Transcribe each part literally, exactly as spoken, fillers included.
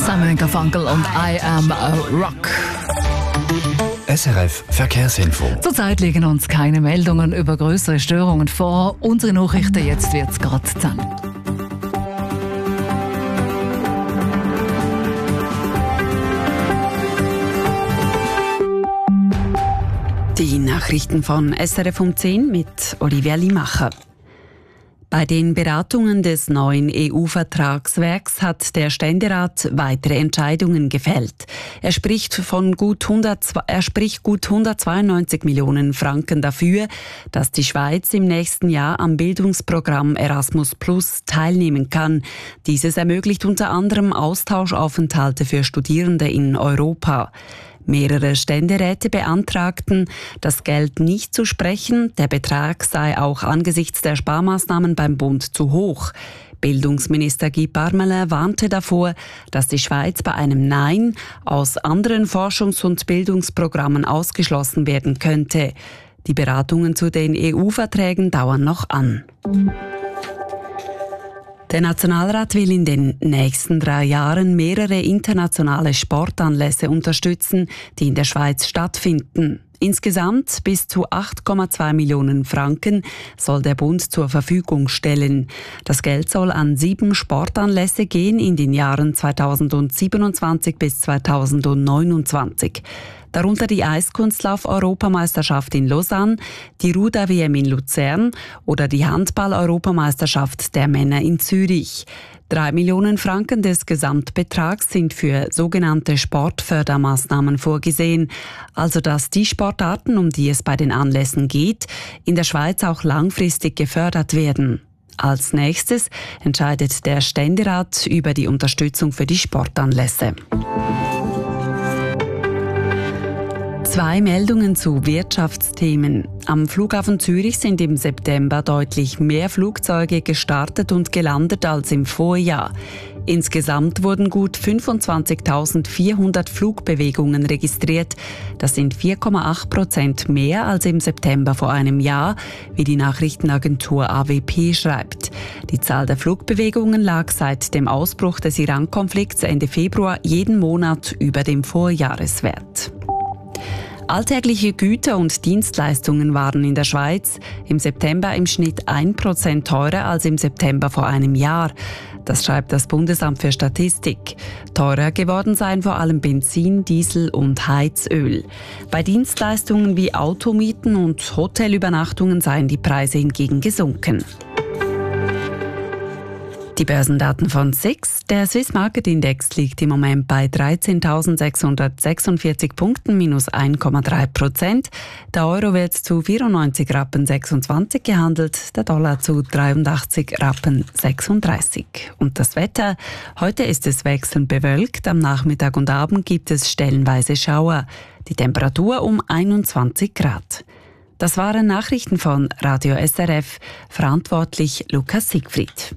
Simon and Garfunkel und I Am a Rock. S R F Verkehrsinfo. Zurzeit liegen uns keine Meldungen über größere Störungen vor. Unsere Nachrichten, jetzt wird's gerade zusammen. Die Nachrichten von S R F um zehn mit Olivia Limacher. Bei den Beratungen des neuen E U-Vertragswerks hat der Ständerat weitere Entscheidungen gefällt. Er spricht von gut hundert, er spricht gut hundertzweiundneunzig Millionen Franken dafür, dass die Schweiz im nächsten Jahr am Bildungsprogramm Erasmus Plus teilnehmen kann. Dieses ermöglicht unter anderem Austauschaufenthalte für Studierende in Europa. Mehrere Ständeräte beantragten, das Geld nicht zu sprechen. Der Betrag sei auch angesichts der Sparmaßnahmen beim Bund zu hoch. Bildungsminister Guy Parmelin warnte davor, dass die Schweiz bei einem Nein aus anderen Forschungs- und Bildungsprogrammen ausgeschlossen werden könnte. Die Beratungen zu den E U-Verträgen dauern noch an. Der Nationalrat will in den nächsten drei Jahren mehrere internationale Sportanlässe unterstützen, die in der Schweiz stattfinden. Insgesamt bis zu acht Komma zwei Millionen Franken soll der Bund zur Verfügung stellen. Das Geld soll an sieben Sportanlässe gehen in den Jahren zweitausendsiebenundzwanzig bis zweitausendneunundzwanzig. Darunter die Eiskunstlauf-Europameisterschaft in Lausanne, die Ruder-W M in Luzern oder die Handball-Europameisterschaft der Männer in Zürich. Drei Millionen Franken des Gesamtbetrags sind für sogenannte Sportfördermaßnahmen vorgesehen, also dass die Sportarten, um die es bei den Anlässen geht, in der Schweiz auch langfristig gefördert werden. Als nächstes entscheidet der Ständerat über die Unterstützung für die Sportanlässe. Zwei Meldungen zu Wirtschaftsthemen. Am Flughafen Zürich sind im September deutlich mehr Flugzeuge gestartet und gelandet als im Vorjahr. Insgesamt wurden gut fünfundzwanzigtausendvierhundert Flugbewegungen registriert. Das sind vier Komma acht Prozent mehr als im September vor einem Jahr, wie die Nachrichtenagentur A W P schreibt. Die Zahl der Flugbewegungen lag seit dem Ausbruch des Iran-Konflikts Ende Februar jeden Monat über dem Vorjahreswert. Alltägliche Güter und Dienstleistungen waren in der Schweiz im September im Schnitt ein Prozent teurer als im September vor einem Jahr. Das schreibt das Bundesamt für Statistik. Teurer geworden seien vor allem Benzin, Diesel und Heizöl. Bei Dienstleistungen wie Automieten und Hotelübernachtungen seien die Preise hingegen gesunken. Die Börsendaten von S I X. Der Swiss Market Index liegt im Moment bei dreizehntausendsechshundertsechsundvierzig Punkten, minus eins Komma drei Prozent. Der Euro wird zu vierundneunzig Rappen sechsundzwanzig gehandelt, der Dollar zu dreiundachtzig Rappen sechsunddreißig. Und das Wetter? Heute ist es wechselnd bewölkt, am Nachmittag und Abend gibt es stellenweise Schauer. Die Temperatur um einundzwanzig Grad. Das waren Nachrichten von Radio S R F, verantwortlich Lukas Siegfried.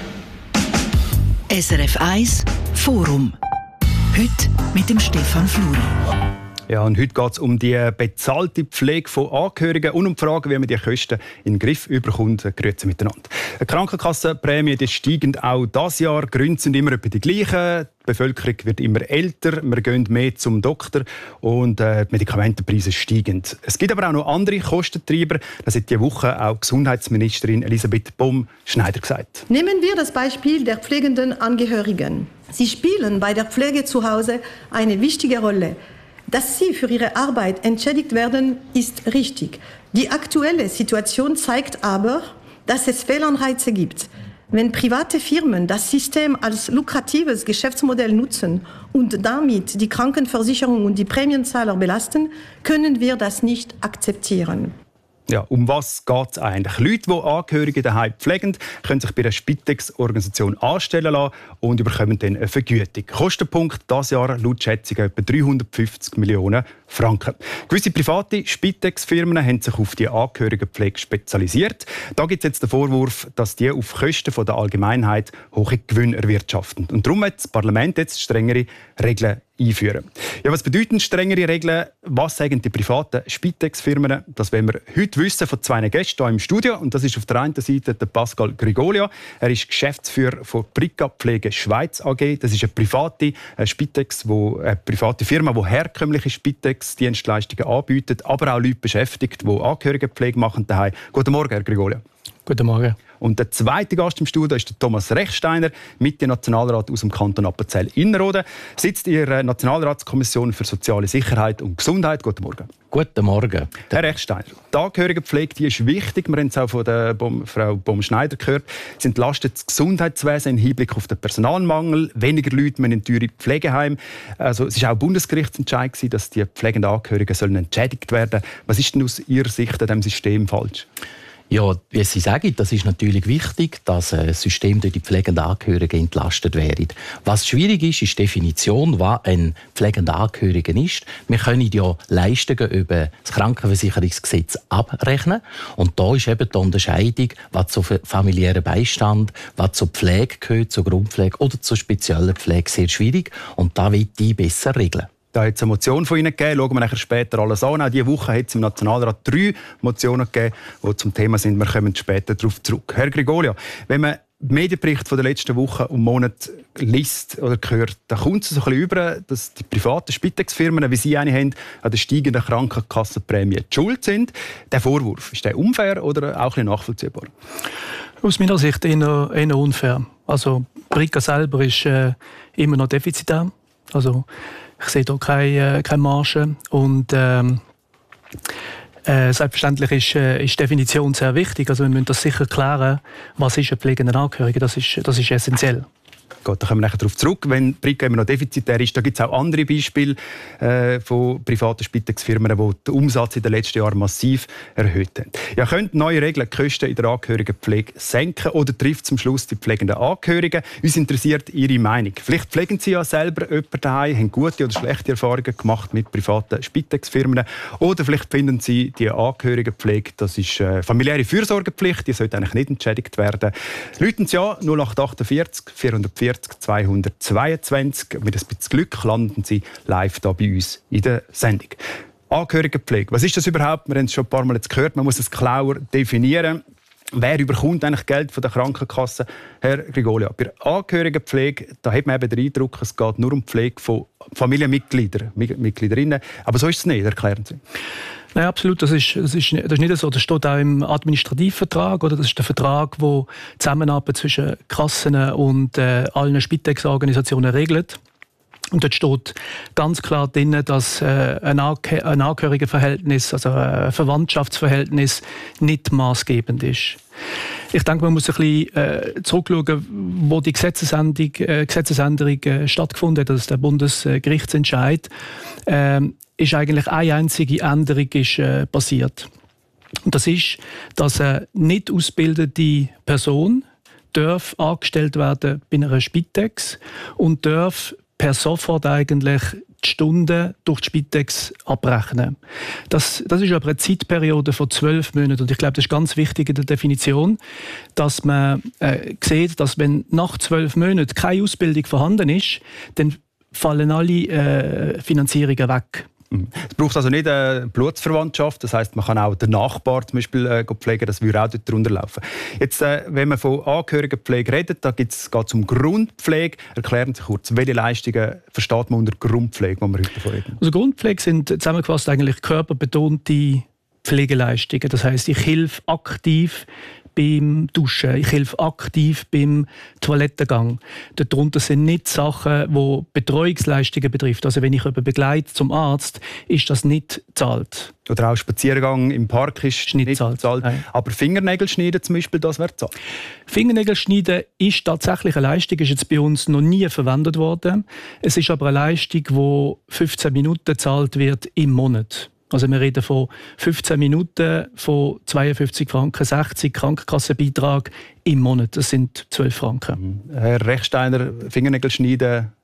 S R F eins Forum. Heute mit dem Stefan Fluri. Ja, und heute geht es um die bezahlte Pflege von Angehörigen und um die Frage, wie man die Kosten in den Griff bekommt. Grüezi miteinander. Die Krankenkassenprämie die steigen auch dieses Jahr. Die Gründe sind immer etwa die gleichen. Die Bevölkerung wird immer älter, wir gehen mehr zum Doktor und äh, die Medikamentenpreise steigen. Es gibt aber auch noch andere Kostentreiber. Das hat diese Woche auch Gesundheitsministerin Elisabeth Bom-Schneider gesagt. Nehmen wir das Beispiel der pflegenden Angehörigen. Sie spielen bei der Pflege zu Hause eine wichtige Rolle. Dass sie für ihre Arbeit entschädigt werden, ist richtig. Die aktuelle Situation zeigt aber, dass es Fehlanreize gibt. Wenn private Firmen das System als lukratives Geschäftsmodell nutzen und damit die Krankenversicherung und die Prämienzahler belasten, können wir das nicht akzeptieren. Ja, um was geht es eigentlich? Leute, die Angehörige daheim pflegen, können sich bei einer Spitex-Organisation anstellen lassen und bekommen dann eine Vergütung. Kostenpunkt dieses Jahr laut Schätzungen etwa dreihundertfünfzig Millionen Franken. Gewisse private Spitex-Firmen haben sich auf die Angehörigenpflege spezialisiert. Da gibt es jetzt den Vorwurf, dass die auf Kosten der Allgemeinheit hohe Gewinne erwirtschaften. Und darum hat das Parlament jetzt strengere Regeln einführen. Ja, was bedeuten strengere Regeln? Was sagen die privaten Spitex-Firmen? Das wollen wir heute wissen von zwei Gästen hier im Studio. Und das ist auf der einen Seite der Pascal Grigolia. Er ist Geschäftsführer von Prika Pflege Schweiz A G. Das ist eine private eine Spitex, wo, eine private Firma, die herkömmliche Spitex-Dienstleistungen anbietet, aber auch Leute beschäftigt, die Angehörigenpflege machen daheim. Guten Morgen, Herr Grigolio. Guten Morgen. Und der zweite Gast im Studio ist der Thomas Rechsteiner, Mitte-Nationalrat aus dem Kanton Appenzell-Innerrhoden. Sitzt in der Nationalratskommission für soziale Sicherheit und Gesundheit. Guten Morgen. Guten Morgen. Herr Rechsteiner, die Angehörigenpflege die ist wichtig. Wir haben es auch von der Bom, Frau Bom-Schneider gehört. Sie entlastet das Gesundheitswesen im Hinblick auf den Personalmangel. Weniger Leute müssen in teure Pflegeheime. Also, es war auch Bundesgerichtsentscheid, dass die pflegenden Angehörigen sollen entschädigt werden sollen. Was ist denn aus Ihrer Sicht an diesem System falsch? Ja, wie Sie sagen, das ist natürlich wichtig, dass ein System durch die pflegenden Angehörigen entlastet wird. Was schwierig ist, ist die Definition, was ein pflegender Angehöriger ist. Wir können ja Leistungen über das Krankenversicherungsgesetz abrechnen. Und da ist eben die Unterscheidung, was zu familiären Beistand, was zur Pflege gehört, zur Grundpflege oder zur speziellen Pflege, sehr schwierig. Und da will ich besser regeln. Da hat es eine Motion von Ihnen gegeben. Schauen wir nachher später alles an. Auch diese Woche hat es im Nationalrat drei Motionen gegeben, die zum Thema sind. Wir kommen später darauf zurück. Herr Grigolio, wenn man den Medienbericht von der letzten Woche und Monat liest oder hört, dann kommt es so ein bisschen über, dass die privaten Spitex-Firmen, wie Sie eine haben, an der steigenden Krankenkassenprämie die schuld sind. Der Vorwurf, ist der unfair oder auch ein bisschen nachvollziehbar? Aus meiner Sicht eher, eher unfair. Also Brica selber ist äh, immer noch defizitär. Also ich sehe hier keine, äh, keine Marge. Und ähm, äh, selbstverständlich ist, äh, ist die Definition sehr wichtig. Also wir müssen das sicher klären, was ist ein pflegender Angehöriger. Das ist, das ist essentiell. Gut, da kommen wir nachher darauf zurück. Wenn Brica immer noch defizitär ist, da gibt es auch andere Beispiele äh, von privaten Spitex-Firmen, die den Umsatz in den letzten Jahren massiv erhöht haben. Ja, können neue Regeln die Kosten in der Angehörigenpflege senken oder trifft zum Schluss die pflegenden Angehörigen? Uns interessiert Ihre Meinung. Vielleicht pflegen Sie ja selber jemanden daheim, haben gute oder schlechte Erfahrungen gemacht mit privaten Spitex-Firmen. Oder vielleicht finden Sie, die Angehörigenpflege, das ist äh, familiäre Fürsorgepflicht, die sollte eigentlich nicht entschädigt werden. Läuten Sie an null acht achtundvierzig vierhundertvierzig zweihundertzweiundzwanzig. Mit ein bisschen Glück landen Sie live hier bei uns in der Sendung. Angehörigenpflege. Was ist das überhaupt? Wir haben es schon ein paar Mal jetzt gehört. Man muss es genauer definieren. Wer überkommt eigentlich Geld von der Krankenkasse? Herr Grigolio, bei der Angehörigenpflege, da hat man eben den Eindruck, es geht nur um die Pflege von Familienmitgliedern, Mitgliederinnen. Aber so ist es nicht, erklären Sie. Nein, absolut. Das ist, das, ist, das ist nicht so. Das steht auch im Administrativvertrag. Oder? Das ist der Vertrag, der die Zusammenarbeit zwischen Kassen und äh, allen Spitex-Organisationen regelt. Und dort steht ganz klar drin, dass äh, ein, Ange- ein Angehörigenverhältnis, also ein Verwandtschaftsverhältnis, nicht maßgebend ist. Ich denke, man muss ein bisschen äh, zurückschauen, wo die Gesetzesänderung, äh, Gesetzesänderung äh, stattgefunden hat, also der Bundesgerichtsentscheid. Äh, ist eigentlich eine einzige Änderung ist, äh, passiert. Und das ist, dass eine nicht ausgebildete Person darf angestellt werden bei einer Spitex und darf per sofort eigentlich die Stunden durch die Spitex abrechnen. Das, das ist aber eine Zeitperiode von zwölf Monaten. Und ich glaube, das ist ganz wichtig in der Definition, dass man äh, sieht, dass wenn nach zwölf Monaten keine Ausbildung vorhanden ist, dann fallen alle äh, Finanzierungen weg. Es braucht also nicht eine Blutsverwandtschaft, das heisst, man kann auch den Nachbar zum Beispiel äh, pflegen, das würde auch dort drunter laufen. Jetzt, äh, wenn man von Angehörigenpflege redet, da geht es um Grundpflege. Erklären Sie kurz, welche Leistungen versteht man unter Grundpflege, wo wir heute davon reden? Also Grundpflege sind zusammengefasst eigentlich körperbetonte Pflegeleistungen. Das heisst, ich helfe aktiv beim Duschen, ich helfe aktiv beim Toilettengang. Darunter sind nicht Sachen, die Betreuungsleistungen betrifft. Also wenn ich jemanden begleite zum Arzt, ist das nicht bezahlt. Oder auch Spaziergang im Park ist, ist nicht bezahlt. Aber Fingernägel schneiden zum Beispiel, das wäre bezahlt. Fingernägel schneiden ist tatsächlich eine Leistung, ist jetzt bei uns noch nie verwendet worden. Es ist aber eine Leistung, die fünfzehn Minuten gezahlt wird im Monat. Also wir reden von fünfzehn Minuten von zweiundfünfzig Franken sechzig Krankenkassenbeitrag im Monat. Das sind zwölf Franken. Herr Rechsteiner, Fingernägel schneiden,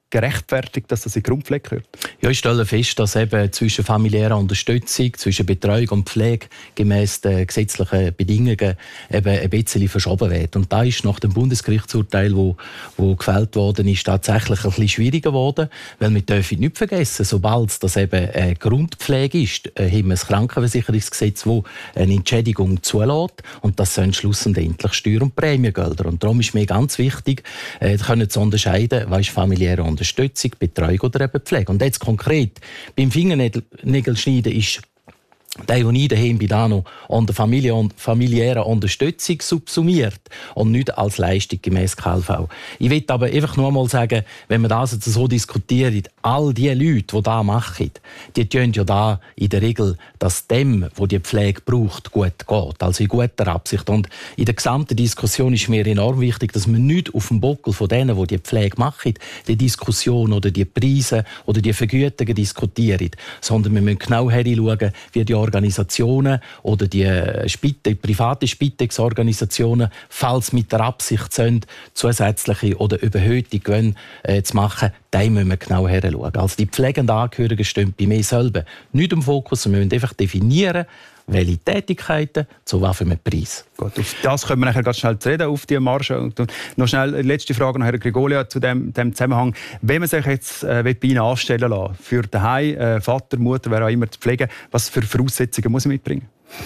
gerechtfertigt, dass das in die Grundpflege gehört? Ja, ich stelle fest, dass eben zwischen familiärer Unterstützung, zwischen Betreuung und Pflege gemäss den gesetzlichen Bedingungen eben ein bisschen verschoben wird. Und da ist nach dem Bundesgerichtsurteil, wo, wo gefällt worden ist, tatsächlich ein bisschen schwieriger geworden, weil wir dürfen nicht vergessen, sobald das eben eine Grundpflege ist, haben wir das Krankenversicherungsgesetz, das eine Entschädigung zulässt, und das sind schlussendlich Steuer- und Prämiegelder. Und darum ist mir ganz wichtig, äh, können zu unterscheiden, was ist familiäre Unterstützung, Betreuung oder eben Pflege. Und jetzt konkret beim Fingernägelschneiden ist der, den ich daheim bin, da noch an der Familie und familiären Unterstützung subsumiert und nicht als Leistung gemäss K L V. Ich will aber einfach nur einmal sagen, wenn wir das jetzt so diskutieren, all die Leute, die das machen, die tun ja da in der Regel, dass dem, der die Pflege braucht, gut geht. Also in guter Absicht. Und in der gesamten Diskussion ist mir enorm wichtig, dass wir nicht auf dem Buckel von denen, die die Pflege machen, die Diskussion oder die Preise oder die Vergütungen diskutieren, sondern wir müssen genau hinschauen, wie die Organisationen oder die Spite, private Spitex-Organisationen, falls mit der Absicht sind, zusätzliche oder überhöhte Gewinne äh, zu machen, da müssen wir genau hinschauen. Also die pflegenden Angehörigen stehen bei mir selber nicht im Fokus. Wir müssen einfach definieren, welche Tätigkeiten zu was für einem Preis. Gut, auf das können wir nachher ganz schnell reden, auf die Marge. Und noch schnell eine letzte Frage an Herrn Grigolia zu dem, dem Zusammenhang. Wenn man sich jetzt äh, bei Ihnen anstellen lassen, für daheim, äh, Vater, Mutter, wer auch immer zu pflegen, was für Voraussetzungen muss er mitbringen?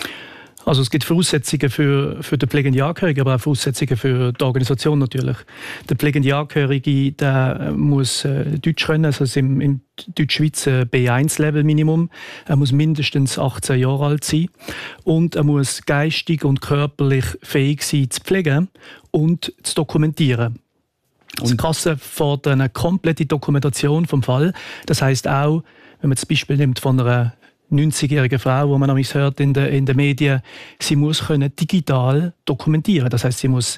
Also es gibt Voraussetzungen für, für den pflegenden Angehörigen, aber auch Voraussetzungen für die Organisation natürlich. Der pflegende Angehörige der muss äh, Deutsch können, also im, im Deutschschweiz B eins Level Minimum. Er muss mindestens achtzehn Jahre alt sein und er muss geistig und körperlich fähig sein, zu pflegen und zu dokumentieren. Und die Kasse fordert eine komplette Dokumentation vom Fall. Das heisst auch, wenn man das Beispiel nimmt von einer neunzigjährige Frau, wo man noch hört in den in den Medien, sie muss können digital dokumentieren. Das heißt, sie muss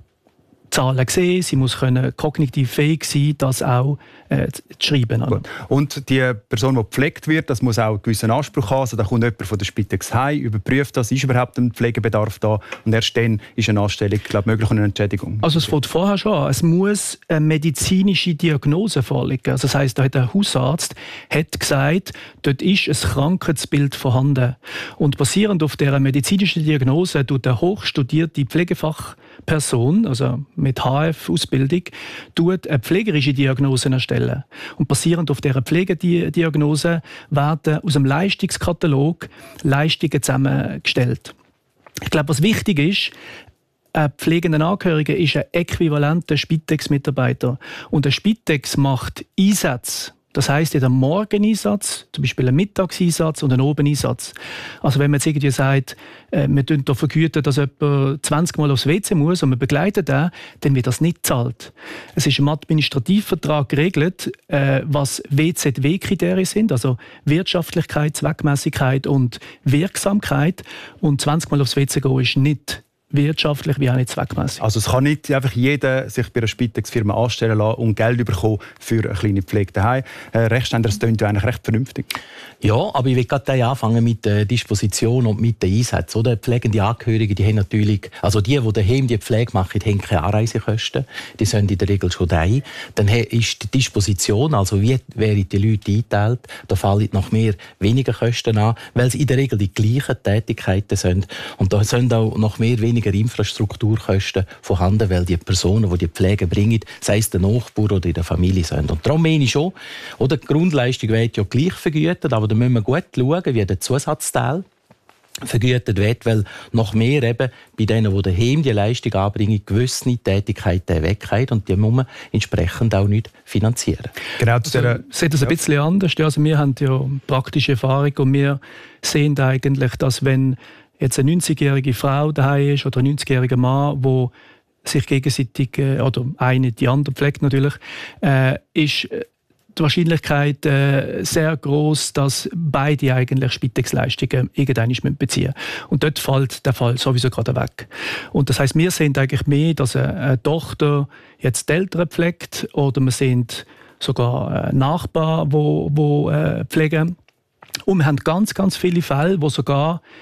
Zahlen sehen, sie muss können kognitiv fähig sein, das auch äh, zu schreiben. Gut. Und die Person, die gepflegt wird, das muss auch einen gewissen Anspruch haben. Also da kommt jemand von der Spitex heim, überprüft das, ist überhaupt ein Pflegebedarf da, und erst dann ist eine Anstellung, glaube möglich, und eine Entschädigung. Also es fängt vorher schon an. Es muss eine medizinische Diagnose vorliegen. Also das heisst, da hat der Hausarzt hat gesagt, dort ist ein Krankheitsbild vorhanden. Und basierend auf dieser medizinischen Diagnose tut eine hochstudierte Pflegefachperson, also mit H F-Ausbildung, tut eine pflegerische Diagnose erstellen. Und basierend auf dieser Pflegediagnose werden aus dem Leistungskatalog Leistungen zusammengestellt. Ich glaube, was wichtig ist, ein pflegender Angehöriger ist ein äquivalenter Spitex-Mitarbeiter. Und ein Spitex macht Einsätze. Das heisst, einen Morgeneinsatz, zum Beispiel einen Mittagseinsatz und einen Obeneinsatz. Also wenn man jetzt irgendwie sagt, äh, wir vergüten hier vergüten, dass jemand zwanzig Mal aufs W C muss und wir begleiten den, dann wird das nicht gezahlt. Es ist im Administrativvertrag geregelt, äh, was W Z W-Kriterien sind, also Wirtschaftlichkeit, Zweckmässigkeit und Wirksamkeit. Und zwanzig Mal aufs W C gehen ist nicht wirtschaftlich wie auch nicht zweckmässig. Also es kann nicht einfach jeder sich bei einer Spitex-Firma anstellen lassen und Geld bekommen für eine kleine Pflege daheim. Äh, Rechtständer, das klingt ja eigentlich recht vernünftig. Ja, aber ich will gerade anfangen mit der Disposition und mit den Einsätzen. Oder? Pflegende Angehörige, die haben natürlich, also die, die daheim die Pflege machen, haben keine Anreisekosten. Die sind in der Regel schon daheim. Dann ist die Disposition, also wie wären die Leute eingeteilt, da fallen noch mehr weniger Kosten an, weil es in der Regel die gleichen Tätigkeiten sind. Und da sind auch noch mehr weniger Infrastrukturkosten vorhanden, weil die Personen, die die Pflege bringen, sei es der Nachbar oder in der Familie sind. Und darum meine ich schon, oder die Grundleistung wird ja gleich vergütet, aber da müssen wir gut schauen, wie der Zusatzteil vergütet wird, weil noch mehr eben bei denen, die daheim die Leistung anbringen, gewisse Tätigkeiten wegfallen und die muss man entsprechend auch nicht finanzieren. Genau, also, sieht das ein bisschen anders. Also wir haben ja praktische Erfahrung und wir sehen eigentlich, dass wenn jetzt eine neunzigjährige Frau daheim ist oder ein neunzigjähriger Mann, wo sich gegenseitig, äh, oder eine die andere pflegt natürlich, äh, ist die Wahrscheinlichkeit äh, sehr groß, dass beide eigentlich Spitex-Leistungen irgendwann beziehen müssen. Und dort fällt der Fall sowieso gerade weg. Und das heisst, wir sehen eigentlich mehr, dass eine, eine Tochter jetzt die Eltern pflegt, oder wir sehen sogar Nachbarn, die, die äh, pflegen. Und wir haben ganz, ganz viele Fälle, wo sogar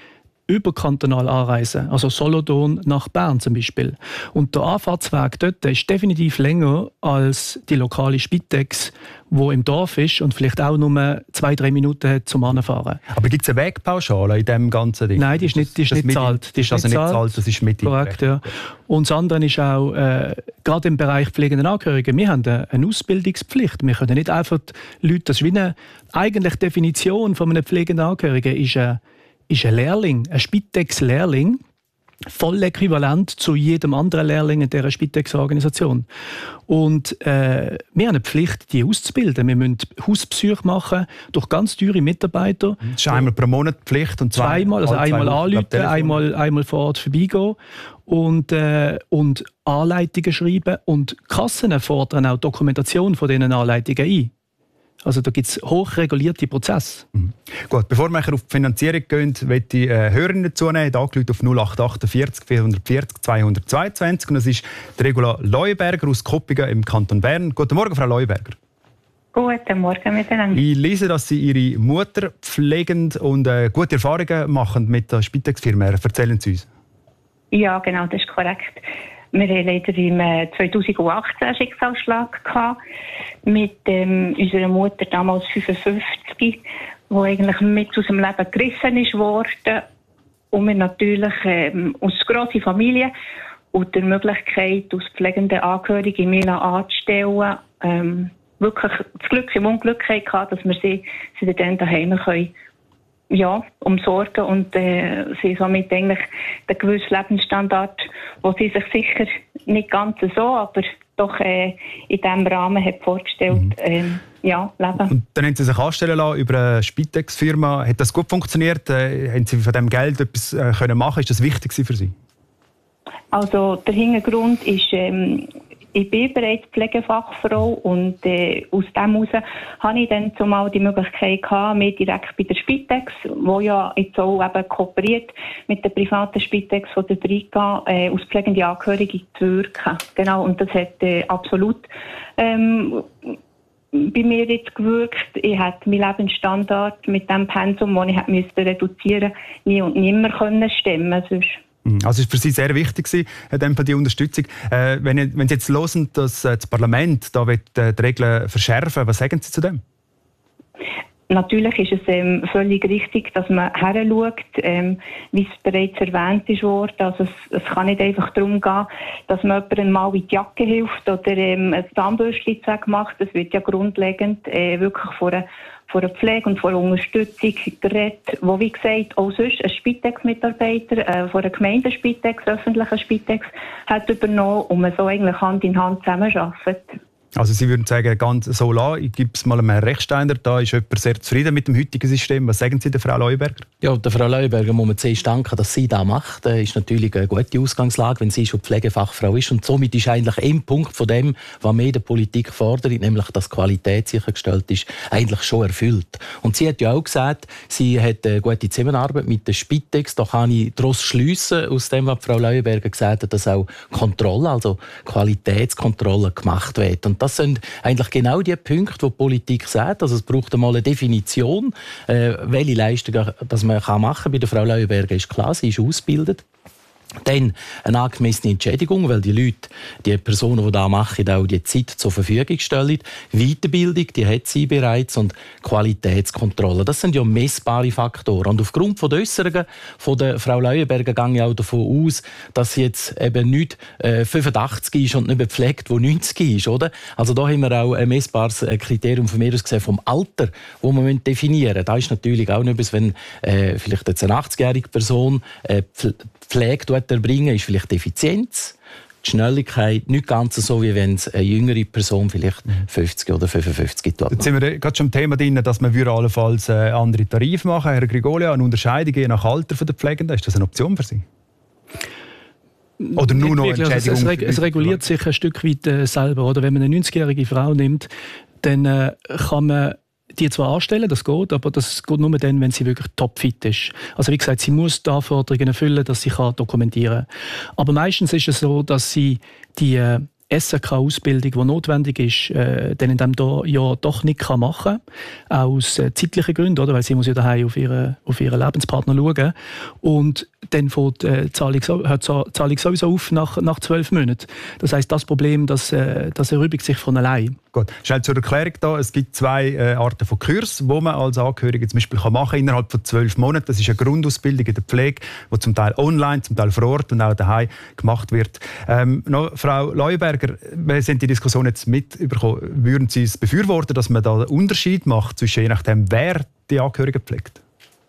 überkantonal anreisen, also Solothurn nach Bern zum Beispiel. Und der Anfahrtsweg dort ist definitiv länger als die lokale Spitex, wo im Dorf ist und vielleicht auch nur zwei, drei Minuten hat zum Anfahren. Aber gibt es eine Wegpauschale in diesem ganzen Ding? Nein, die ist nicht, die ist nicht bezahlt. Die ist also nicht bezahlt, das ist mit korrekt, ja. Und das andere ist auch, äh, gerade im Bereich pflegenden Angehörigen, wir haben eine, eine Ausbildungspflicht. Wir können nicht einfach die Leute, das ist wie eine eigentliche Definition von einem pflegenden Angehörigen, ist ein, ist ein Lehrling, ein Spitex-Lehrling, voll äquivalent zu jedem anderen Lehrling in dieser Spitex-Organisation. Und äh, wir haben eine Pflicht, die auszubilden. Wir müssen Hauspsych machen durch ganz teure Mitarbeiter. Das ist einmal pro Monat Pflicht und zwei, zweimal, also einmal anrufen, einmal, einmal vor Ort vorbeigehen und, äh, und Anleitungen schreiben. Und Kassen fordern auch Dokumentation von diesen Anleitungen ein. Also da gibt es hochregulierte Prozesse. Mhm. Gut, bevor wir auf die Finanzierung gehen, möchte ich äh, Hörerinnen dazu nehmen. Da angerufen auf null acht achtundvierzig vierhundertvierzig zweihundertzweiundzwanzig. Und das ist die Regula Leuenberger aus Koppingen im Kanton Bern. Guten Morgen, Frau Leuenberger. Guten Morgen miteinander. Ich lese, dass Sie Ihre Mutter pflegen und äh, gute Erfahrungen machen mit der Spitex-Firma. Erzählen Sie uns. Ja, genau, das ist korrekt. Wir hatten leider im zweitausendachtzehn einen Schicksalsschlag gehabt mit ähm, unserer Mutter, damals fünfundfünfzig, die eigentlich mit aus dem Leben gerissen ist worden. Und wir natürlich ähm, als grosse Familie und die Möglichkeit, als pflegende Angehörige Mila anzustellen, ähm, wirklich das Glück im Unglück hatten, dass wir sie, sie dann daheim können. Ja, umsorgen und äh, sie somit eigentlich den gewissen Lebensstandard, wo sie sich sicher nicht ganz so, aber doch äh, in diesem Rahmen hat vorgestellt, mhm. äh, ja, leben. Und dann haben Sie sich anstellen lassen über eine Spitex-Firma. Hat das gut funktioniert? Äh, haben Sie von diesem Geld etwas äh, können machen? Ist das wichtig für Sie? Also der Hintergrund ist, ähm, ich bin bereits Pflegefachfrau und äh, aus dem heraus hatte ich dann zumal die Möglichkeit gehabt, mich direkt bei der Spitex, wo ja jetzt auch eben kooperiert mit der privaten Spitex von der Briga, äh, als pflegende Angehörige zu wirken. Genau, und das hat äh, absolut ähm, bei mir jetzt gewirkt. Ich hätte meinen Lebensstandard mit dem Pensum, das ich hätte müssen reduzieren, nie und nimmer können stemmen sonst. Also es war für Sie sehr wichtig, die Unterstützung. Äh, wenn, wenn Sie jetzt hören, dass das Parlament da will, äh, die Regeln verschärfen, was sagen Sie zu dem? Natürlich ist es ähm, völlig richtig, dass man heranschaut, ähm, wie es bereits erwähnt ist worden. Also es, es kann nicht einfach darum gehen, dass man jemandem mal in die Jacke hilft oder ähm, ein Zahnbürstchen macht. Das wird ja grundlegend äh, wirklich vor einer von der Pflege und von der Unterstützung geredet, wo, wie gesagt, auch sonst ein Spitex-Mitarbeiter äh, von der Gemeinde Spitex, öffentlichen Spitex, hat übernommen und man so eigentlich Hand in Hand zusammenarbeitet. Also Sie würden sagen, ganz so lassen. Ich gebe es mal einem Rechtsteiner. Da ist jemand sehr zufrieden mit dem heutigen System. Was sagen Sie der Frau Leuenberger? Ja, der Frau Leuenberger muss man zuerst danken, dass sie das macht. Das ist natürlich eine gute Ausgangslage, wenn sie schon Pflegefachfrau ist. Und somit ist eigentlich ein Punkt von dem, was wir in der Politik fordern, nämlich dass Qualität sichergestellt ist, eigentlich schon erfüllt. Und sie hat ja auch gesagt, sie hat eine gute Zusammenarbeit mit der Spitex. Da kann ich daraus schliessen, aus dem, was Frau Leuenberger gesagt hat, dass auch Kontrolle, also Qualitätskontrolle gemacht wird. Und das sind eigentlich genau die Punkte, die die Politik sagt. Also es braucht einmal eine Definition, äh, welche Leistungen das man machen kann. Bei der Frau Leuenberger ist klar, sie ist ausgebildet. Dann eine angemessene Entschädigung, weil die Leute, die Personen, die das machen, auch die Zeit zur Verfügung stellen. Weiterbildung, die hat sie bereits und Qualitätskontrolle. Das sind ja messbare Faktoren. Und aufgrund von der Äusserungen von der Frau Leuenberger gehe ich auch davon aus, dass sie jetzt eben nicht äh, fünfundachtzig ist und nicht bepflegt, wo neunzig ist, oder? Also da haben wir auch ein messbares Kriterium von mir aus gesehen vom Alter, das wir definieren müssen. Da ist natürlich auch nicht etwas, wenn äh, vielleicht jetzt eine achtzigjährige Person äh, Pflege erbringen, ist vielleicht die Effizienz, die Schnelligkeit, nicht ganz so, wie wenn es eine jüngere Person vielleicht fünfzig oder fünfundfünfzig tut. Jetzt sind wir gerade schon am Thema drin, dass man allenfalls andere Tarife machen würde. Herr Grigolia, eine Unterscheidung je nach Alter der Pflegenden, ist das eine Option für Sie? Oder nur noch Entschädigung? Es, es, es reguliert sich ein Stück weit äh, selber. Oder? Wenn man eine neunzigjährige Frau nimmt, dann äh, kann man die zwar anstellen, das geht, aber das geht nur dann, wenn sie wirklich topfit ist. Also wie gesagt, sie muss die Anforderungen erfüllen, dass sie kann dokumentieren kann. Aber meistens ist es so, dass sie die äh, S R K-Ausbildung, die notwendig ist, äh, dann in diesem Jahr doch nicht kann machen kann, aus äh, zeitlichen Gründen, oder? Weil sie muss ja daheim auf ihren, auf ihren Lebenspartner schauen. Und dann fängt äh, die Zahlung, hört die Zahlung sowieso auf nach, nach zwölf Monaten. Das heisst, das Problem, das, äh, das erübrigt sich von allein. Gut, schnell zur Erklärung da. Es gibt zwei äh, Arten von Kurs, die man als Angehörige zum Beispiel kann machen innerhalb von zwölf Monaten. Das ist eine Grundausbildung in der Pflege, die zum Teil online, zum Teil vor Ort und auch daheim gemacht wird. Ähm, noch, Frau Leuenberger, wir sind die Diskussion jetzt mitbekommen. Würden Sie es befürworten, dass man da einen Unterschied macht zwischen je nachdem, wer die Angehörigen pflegt?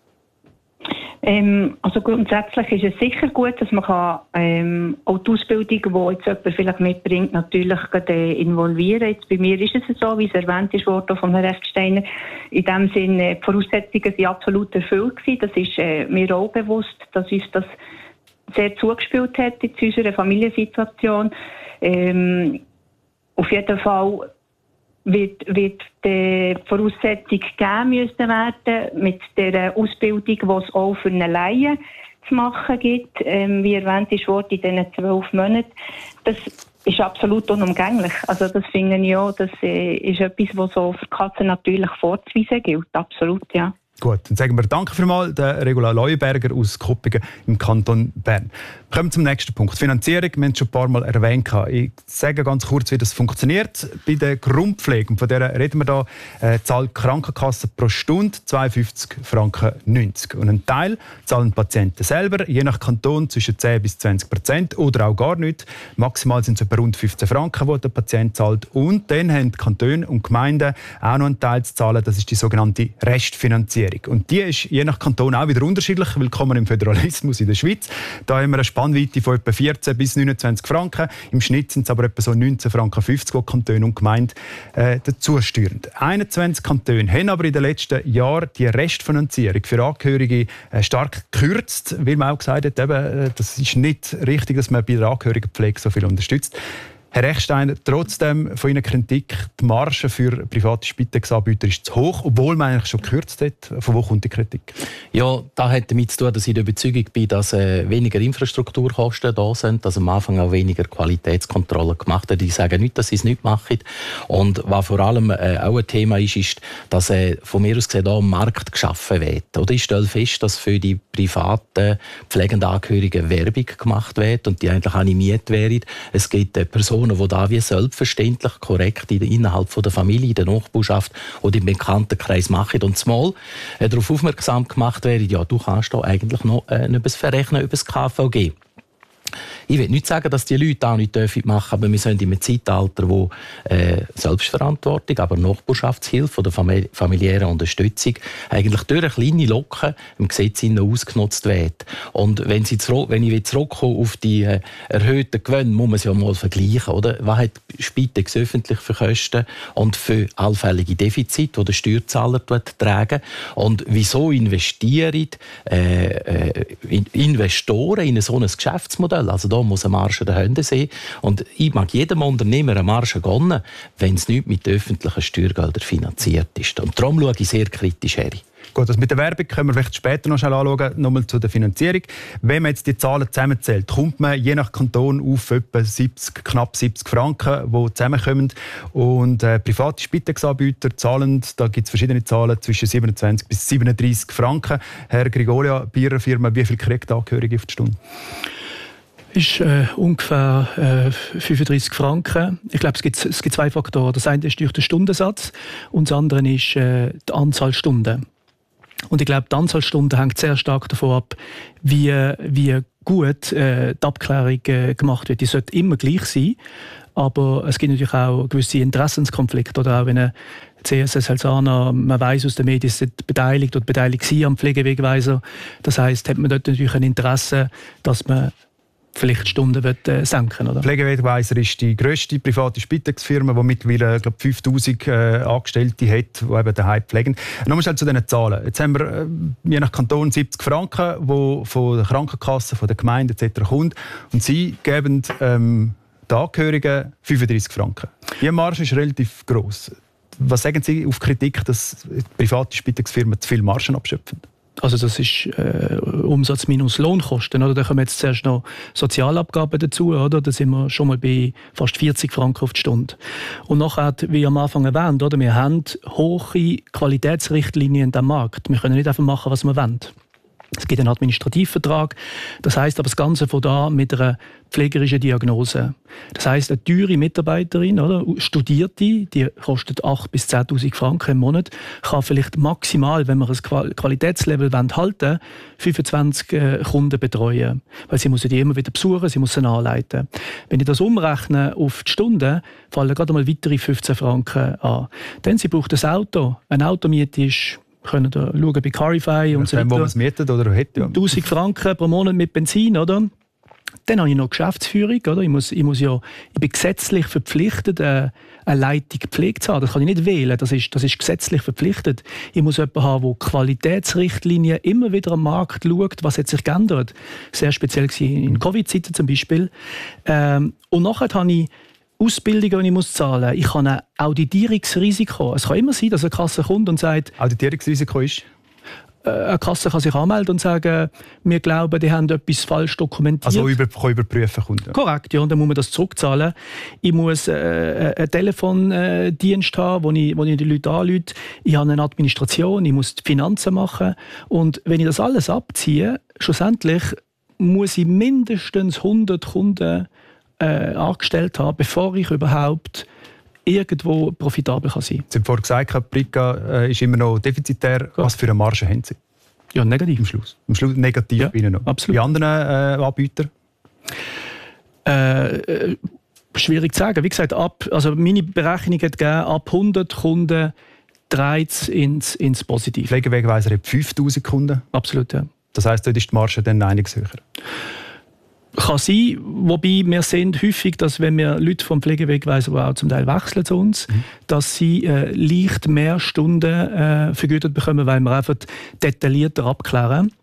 Ähm, also grundsätzlich ist es sicher gut, dass man kann, ähm, auch die Ausbildung, die jetzt jemand vielleicht mitbringt, natürlich äh, involvieren. Jetzt bei mir ist es so, wie es erwähnt ist worden von Herrn Reststeiner. In dem Sinne, die Voraussetzungen sind absolut erfüllt gewesen. Das ist äh, mir auch bewusst, dass uns das sehr zugespielt hat in unserer Familiensituation. Ähm, auf jeden Fall wird, wird die Voraussetzung gegeben müssen werden mit der Ausbildung, die es auch für eine Laie zu machen gibt. Ähm, wie erwähnt ist worden, in diesen zwölf Monaten. Das ist absolut unumgänglich. Also das finde ich auch, das äh, ist etwas, was so für Katzen natürlich vorzuweisen gilt. Absolut, ja. Gut, dann sagen wir danke vielmals der Regula Leuenberger aus Koppingen im Kanton Bern. Wir kommen zum nächsten Punkt. Finanzierung, wir haben es schon ein paar Mal erwähnt. Ich sage ganz kurz, wie das funktioniert. Bei der Grundpflege, und von der reden wir da, äh, zahlt die Krankenkasse pro Stunde zweiundfünfzig Franken neunzig. Und einen Teil zahlen die Patienten selber, je nach Kanton zwischen zehn bis zwanzig Prozent oder auch gar nicht. Maximal sind es etwa rund fünfzehn Franken, die der Patient zahlt. Und dann haben die Kantone und Gemeinden auch noch einen Teil zu zahlen. Das ist die sogenannte Restfinanzierung. Und die ist je nach Kanton auch wieder unterschiedlich. Willkommen im Föderalismus in der Schweiz. Da haben wir eine Spannweite von etwa vierzehn bis neunundzwanzig Franken. Im Schnitt sind es aber etwa so neunzehn Franken fünfzig, die Kantone und Gemeinden äh, dazu steuern. einundzwanzig Kantone haben aber in den letzten Jahren die Restfinanzierung für Angehörige äh, stark gekürzt, weil man auch gesagt hat, eben, äh, das ist nicht richtig, dass man bei der Angehörigenpflege so viel unterstützt. Herr Rechsteiner, trotzdem von Ihrer Kritik, die Marge für private Spitex-Anbieter ist zu hoch, obwohl man eigentlich schon gekürzt hat. Von wo kommt die Kritik? Ja, das hat damit zu tun, dass ich der Überzeugung bin, dass äh, weniger Infrastrukturkosten da sind, dass am Anfang auch weniger Qualitätskontrollen gemacht werden. Ich sage nicht, dass sie es nicht machen. Und was vor allem äh, auch ein Thema ist, ist, dass äh, von mir aus gesehen auch ein Markt geschaffen wird. Oder ich stelle fest, dass für die privaten pflegenden Angehörigen Werbung gemacht wird und die eigentlich animiert werden. Es gibt äh, Personen, die da wie selbstverständlich korrekt innerhalb von der Familie, in der Nachbarschaft oder im Bekanntenkreis machen und zumal äh, darauf aufmerksam gemacht werden, ja, du kannst da eigentlich noch äh, etwas verrechnen über das K V G. Ich will nicht sagen, dass die Leute auch nicht machen dürfen, aber wir sind in einem Zeitalter, wo äh, Selbstverantwortung, aber Nachbarschaftshilfe oder famili- familiäre Unterstützung eigentlich durch eine kleine Locke im Gesetz ausgenutzt wird. Und wenn, sie zurück, wenn ich zurückkomme auf die äh, erhöhten Gewinne, muss man sie ja mal vergleichen. Oder? Was hat Spitex öffentlich für Kosten und für allfällige Defizite, die der Steuerzahler tragen? Und wieso investieren äh, äh, Investoren in so ein Geschäftsmodell? Also da muss eine Marge dahinter sein. Und ich mag jedem Unternehmer eine Marge gönnen, wenn es nicht mit öffentlichen Steuergeldern finanziert ist. Und darum schaue ich sehr kritisch her. Gut, das mit der Werbung können wir vielleicht später noch schnell anschauen. Nochmal zu der Finanzierung. Wenn man jetzt die Zahlen zusammenzählt, kommt man je nach Kanton auf etwa siebzig, knapp siebzig Franken, die zusammenkommen. Und äh, private Spitex-Anbieter zahlen, da gibt es verschiedene Zahlen, zwischen siebenundzwanzig bis siebenunddreissig Franken. Herr Grigolia, bei Ihrer Firma, wie viel kriegt der Angehörige auf die Stunde? Ist äh, ungefähr äh, fünfunddreissig Franken. Ich glaube, es gibt, es gibt zwei Faktoren. Das eine ist durch den Stundensatz und das andere ist äh, die Anzahl Stunden. Und ich glaube, die Anzahl Stunden hängt sehr stark davon ab, wie, wie gut äh, die Abklärung äh, gemacht wird. Die sollte immer gleich sein, aber es gibt natürlich auch gewisse Interessenskonflikte. Oder auch wenn eine C S S Helzana, man weiss aus den Medien, sind beteiligt oder beteiligt sie am Pflegewegweiser. Das heisst, hat man dort natürlich ein Interesse, dass man vielleicht Stunden wird, äh, senken, oder? Pflegewegweiser ist die grösste private Spitex-Firma, die mittlerweile glaub, fünftausend äh, Angestellte hat, die eben daheim pflegen. Nochmal schnell zu diesen Zahlen. Jetzt haben wir äh, je nach Kanton siebzig Franken, die von der Krankenkasse, von der Gemeinde et cetera kommen. Und Sie geben ähm, den Angehörigen fünfunddreissig Franken. Die Marge ist relativ gross. Was sagen Sie auf Kritik, dass private Spitex-Firmen zu viel Margen abschöpfen? Also das ist äh, Umsatz minus Lohnkosten. Oder? Da kommen jetzt zuerst noch Sozialabgaben dazu. Oder? Da sind wir schon mal bei fast vierzig Franken auf die Stunde. Und nachher, wie am Anfang erwähnt, oder? Wir haben hohe Qualitätsrichtlinien in diesem Markt. Wir können nicht einfach machen, was wir wollen. Es gibt einen Administrativvertrag. Das heisst aber das Ganze von da mit einer pflegerischen Diagnose. Das heisst, eine teure Mitarbeiterin, oder, Studierte, die kostet achttausend bis zehntausend Franken im Monat, kann vielleicht maximal, wenn wir ein Qualitätslevel halten wollen, fünfundzwanzig äh, Kunden betreuen. Weil sie muss die immer wieder besuchen, sie muss sie anleiten. Wenn ich das umrechne auf die Stunde, fallen gerade mal weitere fünfzehn Franken an. Dann sie braucht ein Auto. Eine Automiete ist können da schauen bei Carify und so weiter. Wo man es mietet oder hätte, ja. tausend Franken pro Monat mit Benzin, oder? Dann habe ich noch Geschäftsführung, oder? Ich muss, ich muss ja, ich bin gesetzlich verpflichtet, eine, eine Leitung Pflege zu haben. Das kann ich nicht wählen, das ist, das ist gesetzlich verpflichtet. Ich muss jemanden haben, der Qualitätsrichtlinien immer wieder am Markt schaut, was hat sich geändert. Sehr speziell in Covid-Zeiten zum Beispiel. Ähm, und nachher habe ich Ausbildungen, die ich muss zahlen muss. Ich habe ein Auditierungsrisiko. Es kann immer sein, dass eine Kasse kommt und sagt... Auditierungsrisiko ist? Äh, eine Kasse kann sich anmelden und sagen, wir glauben, die haben etwas falsch dokumentiert. Also über, kann überprüfen Kunden. Korrekt, ja. Und dann muss man das zurückzahlen. Ich muss äh, einen Telefondienst haben, wo ich, wo ich die Leute anrufe. Ich habe eine Administration, ich muss die Finanzen machen. Und wenn ich das alles abziehe, schlussendlich muss ich mindestens hundert Kunden Äh, angestellt habe, bevor ich überhaupt irgendwo profitabel kann sein kann. Sie haben vorhin gesagt, die Brica äh, ist immer noch defizitär. Ja. Was für eine Marge haben Sie? Ja, negativ. Am Schluss, Am Schluss negativ ja, bei Ihnen noch. Absolut. Bei anderen äh, Anbietern? Äh, äh, schwierig zu sagen. Wie gesagt, ab, also meine Berechnung hat gegeben, ab hundert Kunden dreht es ins, ins Positive. Pflegewegweiser hat fünftausend Kunden? Absolut, ja. Das heisst, dort ist die Marge dann einiges höher? Kann sein, wobei wir sehen häufig, dass wenn wir Leute vom Pflegewegweiser, die auch zum Teil wechseln zu uns, mhm. dass sie äh, leicht mehr Stunden äh, vergütet bekommen, weil wir einfach detaillierter abklären.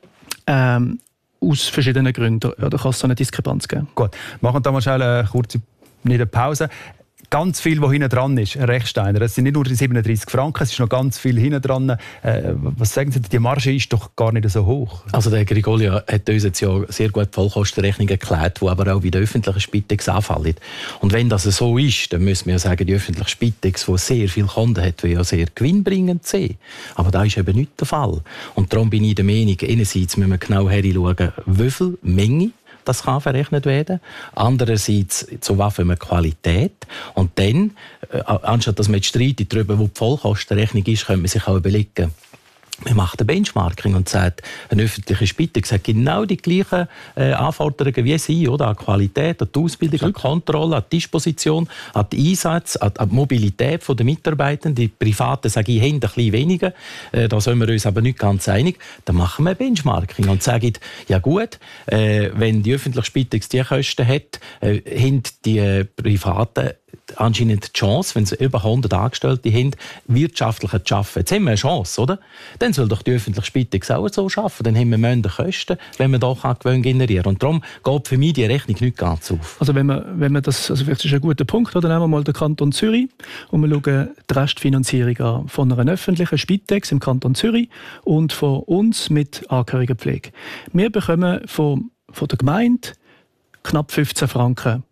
Ähm, aus verschiedenen Gründen. Ja, da kann es so eine Diskrepanz geben. Gut, machen wir mal schnell eine kurze eine Pause. Ganz viel, was hinten dran ist, Herr Rechsteiner. Es sind nicht nur die siebenunddreißig Franken, es ist noch ganz viel hinten dran. Äh, was sagen Sie, die Marge ist doch gar nicht so hoch? Also der Grigolia hat uns jetzt ja sehr gut die Vollkostenrechnung erklärt, die aber auch bei der öffentlichen Spitex anfällt. Und wenn das so ist, dann müssen wir ja sagen, die öffentliche Spitex, die sehr viele Kunden hat, will ja sehr gewinnbringend sein. Aber das ist eben nicht der Fall. Und darum bin ich der Meinung, einerseits müssen wir genau hinschauen, wie viel Menge das kann verrechnet werden. Andererseits zu was für eine Qualität. Und dann, äh, anstatt dass man jetzt streitet darüber, wo die Vollkostenrechnung ist, könnte man sich auch überlegen, man macht ein Benchmarking und sagt, eine öffentliche Spitex hat genau die gleichen äh, Anforderungen wie Sie, oder? An Qualität, an die Ausbildung, an die Kontrolle, an die Disposition, an den Einsatz, an die Mobilität der Mitarbeitenden. Die Privaten sagen, ich habe ein bisschen weniger. Äh, da sind wir uns aber nicht ganz einig. Dann machen wir ein Benchmarking und sagen, ja gut, äh, wenn die öffentliche Spitex diese Kosten hat, äh, haben die äh, Privaten anscheinend die Chance, wenn sie über hundert Angestellte haben, wirtschaftlich zu arbeiten. Jetzt haben wir eine Chance, oder? Dann soll doch die öffentliche Spitex auch so arbeiten. Dann haben wir mehr Kosten, wenn wir doch Gewinn generieren. Und darum geht für mich die Rechnung nicht ganz auf. Also wenn wir, wenn wir das, also vielleicht ist ein guter Punkt, oder? Nehmen wir mal den Kanton Zürich und wir schauen die Restfinanzierung an von einer öffentlichen Spitex im Kanton Zürich und von uns mit Angehörigenpflege. Wir bekommen von, von der Gemeinde knapp fünfzehn Franken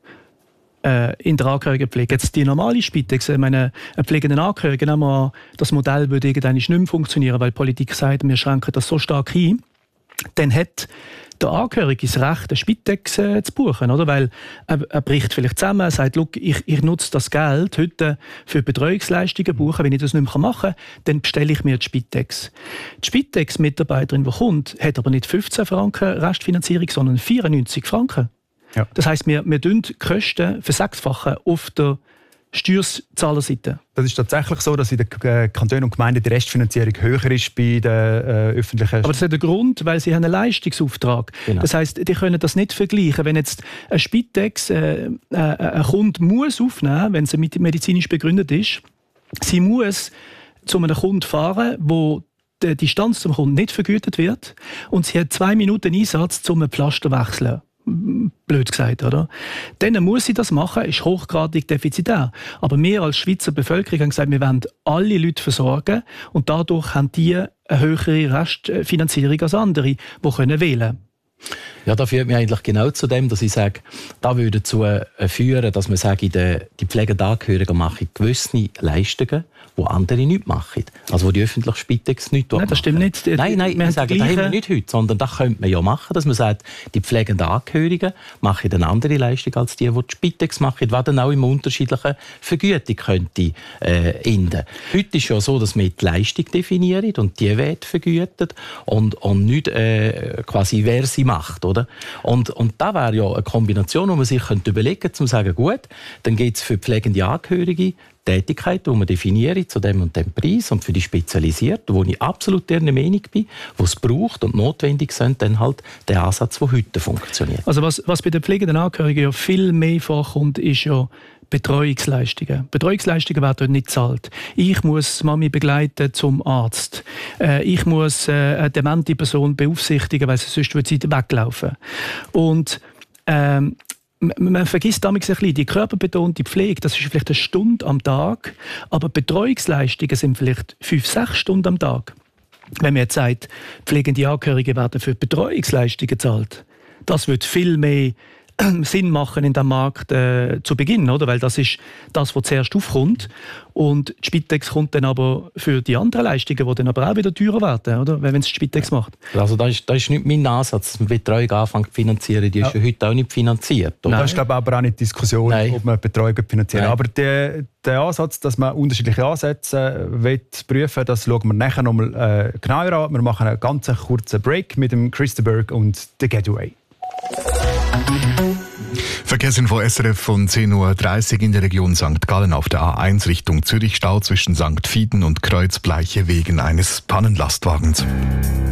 in der Angehörigenpflege. Jetzt die normale Spitex, ich meine, eine pflegende Angehörige, nehmen wir an, das Modell würde irgendwann nicht mehr funktionieren, weil die Politik sagt, wir schränken das so stark ein, dann hat der Angehörige das Recht, eine Spitex äh, zu buchen, oder? Weil er, er bricht vielleicht zusammen, er sagt, ich, ich nutze das Geld heute für Betreuungsleistungen buchen, wenn ich das nicht mehr machen kann, dann bestelle ich mir die Spitex. Die Spitex-Mitarbeiterin, die kommt, hat aber nicht fünfzehn Franken Restfinanzierung, sondern vierundneunzig Franken. Ja. Das heisst, wir, wir tun die Kosten versechsfachen auf der Steuerzahlerseite. Das ist tatsächlich so, dass in den Kantonen und Gemeinden die Restfinanzierung höher ist bei den äh, öffentlichen... Aber das hat einen Grund, weil sie haben einen Leistungsauftrag. Genau. Das heisst, die können das nicht vergleichen. Wenn jetzt ein Spitex äh, äh, ein Kunde muss aufnehmen, wenn sie medizinisch begründet ist, sie muss zu einem Kunden fahren, wo die Distanz zum Kunden nicht vergütet wird und sie hat zwei Minuten Einsatz, um ein Pflaster zu wechseln. Blöd gesagt, oder? Dann muss sie das machen, ist hochgradig defizitär. Aber wir als Schweizer Bevölkerung haben gesagt, wir wollen alle Leute versorgen und dadurch haben die eine höhere Restfinanzierung als andere, die können wählen können. Ja, das führt mich eigentlich genau zu dem, dass ich sage, da würde dazu führen, dass man sage, die, die pflegenden Angehörigen machen gewisse Leistungen, die andere nicht machen. Also wo die öffentliche Spitex nicht machen. Nein, das stimmt nicht. Die, nein, nein, wir sagen, das haben wir nicht heute, sondern das könnte man ja machen, dass man sagt, die pflegenden Angehörigen machen eine andere Leistung als die, die die Spitex machen, was dann auch in unterschiedlichen Vergütung könnte äh, enden. Heute ist es ja so, dass wir die Leistung definieren und die wird vergütet und, und nicht äh, quasi, wer sie macht. Oder? Und, und da wäre ja eine Kombination, wo man sich könnte überlegen könnte, um zu sagen, gut, dann gibt es für pflegende Angehörige Tätigkeiten, die man definiert zu dem und dem Preis und für die Spezialisierten, wo ich absolut der Meinung bin, wo es braucht und notwendig sind, dann halt der Ansatz, der heute funktioniert. Also was, was bei den pflegenden Angehörigen ja viel mehr vorkommt, ist ja Betreuungsleistungen. Betreuungsleistungen werden dort nicht gezahlt. Ich muss Mami begleiten zum Arzt. Äh, ich muss äh, eine demente Person beaufsichtigen, weil sie sonst würde sie weglaufen. Und ähm, man vergisst damals ein bisschen, die körperbetonte Pflege, das ist vielleicht eine Stunde am Tag, aber Betreuungsleistungen sind vielleicht fünf, sechs Stunden am Tag. Wenn man jetzt sagt, pflegende Angehörige werden für Betreuungsleistungen gezahlt, das wird viel mehr Sinn machen in diesem Markt äh, zu Beginn, oder? Weil das ist das, was zuerst aufkommt. Und die Spitex kommt dann aber für die anderen Leistungen, die dann aber auch wieder teurer werden, oder? Wenn es die Spitex macht. Also das ist, das ist nicht mein Ansatz, dass man Betreuung anfängt zu finanzieren. Die ist ja, ja heute auch nicht finanziert. Oder? Das ist, glaube ich, aber auch nicht die Diskussion, Nein. ob man Betreuung finanzieren. Nein. Aber der, der Ansatz, dass man unterschiedliche Ansätze will prüfen, das schauen wir nachher nochmal äh, genauer an. Wir machen einen ganz kurzen Break mit dem Chris de Burgh und The Getaway. Verkehrsinfo S R F von zehn Uhr dreißig in der Region Sankt Gallen auf der A eins Richtung Zürich, Stau zwischen Sankt Fieden und Kreuzbleiche wegen eines Pannenlastwagens.